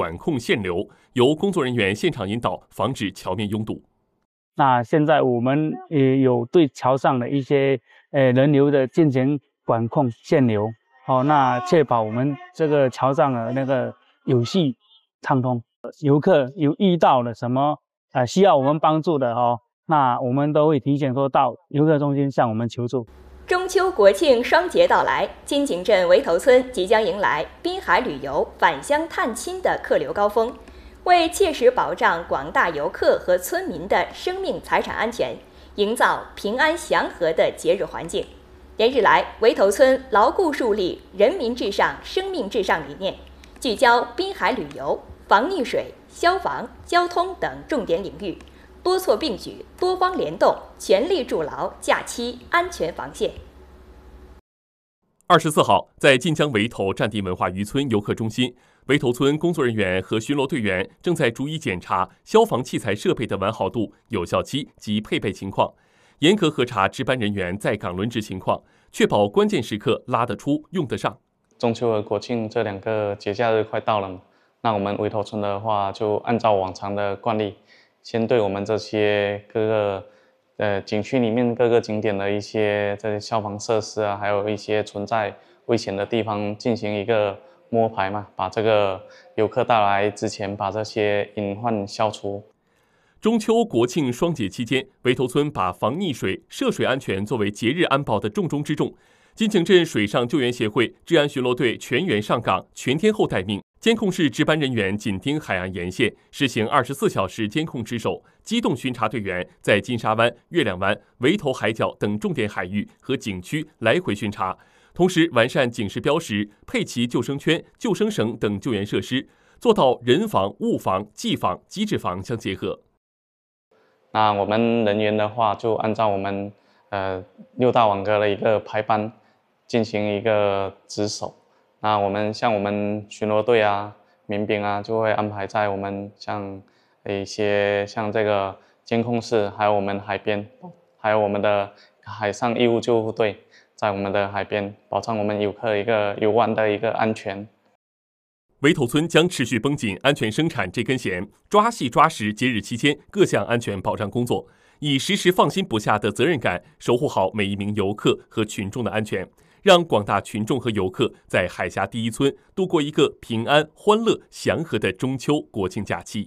管控限流，由工作人员现场引导，防止桥面拥堵。 那现在我们也有对桥上的一些人流的进行管控限流，那确保我们这个桥上的那个有序畅通。游客有遇到了什么需要我们帮助的那我们都会提前说到游客中心向我们求助。 中秋国庆双节到来，金井镇围头村即将迎来滨海旅游返乡探亲的客流高峰。为切实保障广大游客和村民的生命财产安全，营造平安祥和的节日环境，连日来，围头村牢固树立人民至上、生命至上理念，聚焦滨海旅游、防溺水、消防、交通等重点领域，多措并举、多方联动，全力筑牢假期安全防线。 24号，在晋江围头战地文化渔村游客中心，围头村工作人员和巡逻队员正在逐一检查消防器材设备的完好度、有效期及配备情况，严格核查值班人员在岗轮值情况，确保关键时刻拉得出、用得上。 中秋和国庆这2个节假日快到了嘛，那我们围头村的话，就按照往常的惯例，先对我们这些各个景区里面各个景点的一些这些消防设施啊，还有一些存在危险的地方进行一个摸排嘛，把这个游客到来之前把这些隐患消除。 中秋国庆双节期间，围头村把防溺水、涉水安全作为节日安保的重中之重。金井镇水上救援协会治安巡逻队全员上岗，全天候待命。监控室值班人员紧盯海岸沿线，实行24小时监控值守，机动巡查队员在金沙湾、月亮湾、围头海角等重点海域和景区来回巡查，同时完善警示标识，配齐救生圈、救生绳等救援设施，做到人防、物防、技防、机制防相结合。 那我们人员的话，就按照我们6大网格的一个排班进行一个值守。那我们像我们巡逻队啊、民兵啊，就会安排在我们像一些像这个监控室，还有我们海边，还有我们的海上义务救护队，在我们的海边保障我们游客一个游玩的一个安全。 围头村将持续绷紧安全生产这根弦，抓细抓实节日期间各项安全保障工作，以时时放心不下的责任感，守护好每一名游客和群众的安全，让广大群众和游客在海峡第一村度过一个平安、欢乐、祥和的中秋国庆假期。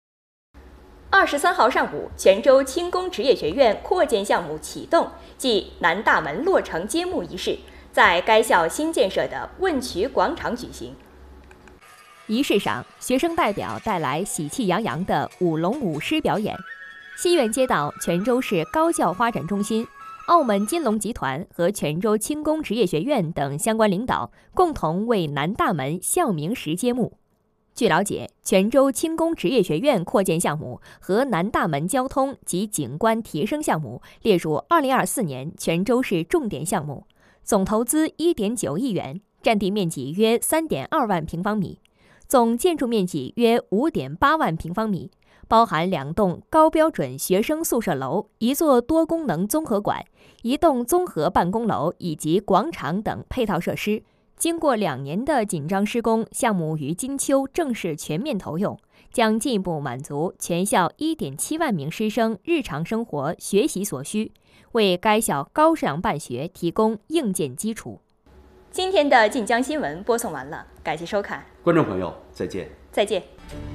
23号上午，泉州轻工职业学院扩建项目启动暨南大门落成揭幕仪式在该校新建设的问渠广场举行。 仪式上，学生代表带来喜气洋洋的舞龙舞狮表演。西苑街道泉州市高教发展中心、澳门金龙集团和泉州轻工职业学院等相关领导共同为南大门校名石揭幕。据了解，泉州轻工职业学院扩建项目和南大门交通及景观提升项目列入2024年泉州市重点项目，总投资1.9亿元，占地面积约3.2万平方米，总建筑面积约5.8万平方米，包含2栋高标准学生宿舍楼、1座多功能综合馆、1栋综合办公楼以及广场等配套设施。经过2年的紧张施工，项目于今秋正式全面投用，将进一步满足全校1.7万名师生日常生活学习所需，为该校高质量办学提供硬件基础。 今天的晋江新闻播送完了，感谢收看， 观众朋友再见。 再见。